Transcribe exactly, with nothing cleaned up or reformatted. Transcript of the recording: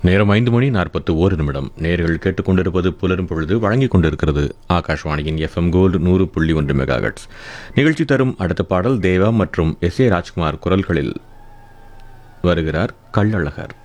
நேரம் ஐந்து மணி நாற்பத்து ஓரு நிமிடம். நேர்கள் கேட்டுக்கொண்டிருப்பது புலரும் பொழுது வழங்கிக் கொண்டிருக்கிறது ஆகாஷ்வாணியின் எஃப்எம் கோல்டு நூறு புள்ளி ஒன்று மெகாஹெட்ஸ். நிகழ்ச்சி தரும் அடுத்த பாடல் தேவா மற்றும் எஸ் ஏ ராஜ்குமார் குரல்களில் வருகிறார் கள்ளழகர்.